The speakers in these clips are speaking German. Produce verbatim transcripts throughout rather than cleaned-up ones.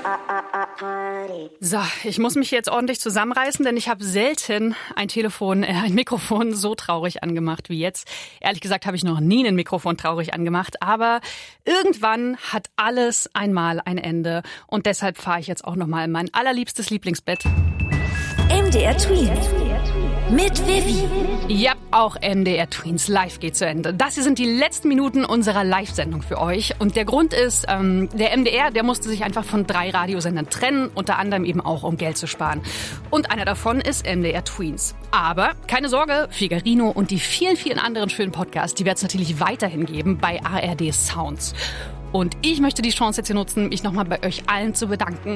So, ich muss mich jetzt ordentlich zusammenreißen, denn ich habe selten ein Telefon, äh, ein Mikrofon so traurig angemacht wie jetzt. Ehrlich gesagt habe ich noch nie ein Mikrofon traurig angemacht, aber irgendwann hat alles einmal ein Ende und deshalb fahre ich jetzt auch nochmal in mein allerliebstes Lieblingsbett. M D R Tweens mit Vivi. Ja, auch M D R Tweens Live geht zu Ende. Das hier sind die letzten Minuten unserer Live-Sendung für euch. Und der Grund ist, ähm, der M D R, der musste sich einfach von drei Radiosendern trennen, unter anderem eben auch, um Geld zu sparen. Und einer davon ist M D R Tweens. Aber keine Sorge, Figarino und die vielen, vielen anderen schönen Podcasts, die wird es natürlich weiterhin geben bei A R D Sounds. Und ich möchte die Chance jetzt hier nutzen, mich nochmal bei euch allen zu bedanken.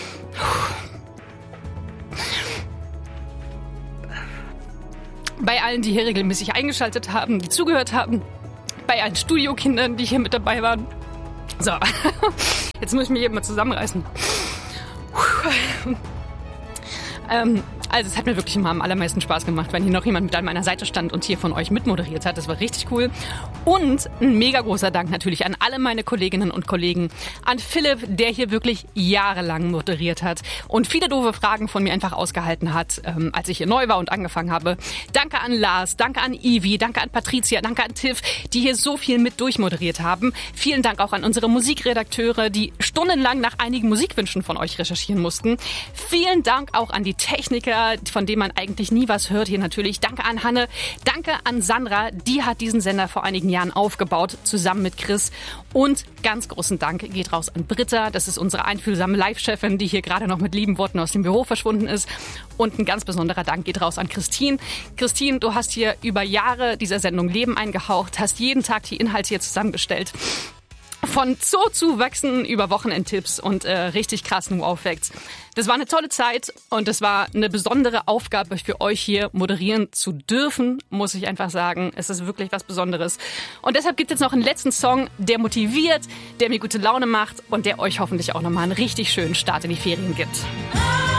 Bei allen, die hier regelmäßig eingeschaltet haben, die zugehört haben. Bei allen Studiokindern, die hier mit dabei waren. So, jetzt muss ich mich eben mal zusammenreißen. ähm, also es hat mir wirklich immer am allermeisten Spaß gemacht, wenn hier noch jemand mit an meiner Seite stand und hier von euch mitmoderiert hat. Das war richtig cool. Und ein mega großer Dank natürlich an alle meine Kolleginnen und Kollegen. An Philipp, der hier wirklich jahrelang moderiert hat und viele doofe Fragen von mir einfach ausgehalten hat, ähm, als ich hier neu war und angefangen habe. Danke an Lars, danke an Ivi, danke an Patricia, danke an Tiff, die hier so viel mit durchmoderiert haben. Vielen Dank auch an unsere Musikredakteure, die stundenlang nach einigen Musikwünschen von euch recherchieren mussten. Vielen Dank auch an die Techniker, von denen man eigentlich nie was hört hier natürlich. Danke an Hanne, danke an Sandra, die hat diesen Sender vor einigen Jahren aufgebaut, zusammen mit Chris. Und ganz großen Dank geht raus an Britta, das ist unsere einfühlsame Live-Chefin, die hier gerade noch mit lieben Worten aus dem Büro verschwunden ist. Und ein ganz besonderer Dank geht raus an Christine. Christine, du hast hier über Jahre dieser Sendung Leben eingehaucht, hast jeden Tag die Inhalte hier zusammengestellt. Von Zoo-Zuwachsen über Wochenendtipps und äh, richtig krassen Wow-Facts. Das war eine tolle Zeit und es war eine besondere Aufgabe für euch hier moderieren zu dürfen, muss ich einfach sagen. Es ist wirklich was Besonderes. Und deshalb gibt es jetzt noch einen letzten Song, der motiviert, der mir gute Laune macht und der euch hoffentlich auch nochmal einen richtig schönen Start in die Ferien gibt.